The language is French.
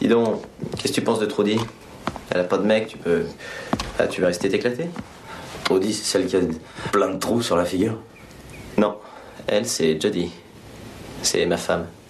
Dis donc, qu'est-ce que tu penses de Trudy? Elle a pas de mec, tu peux... Ah, tu vas rester t'éclater? Trudy, c'est celle qui a plein de trous sur la figure? Non, elle, c'est Jodie. C'est ma femme.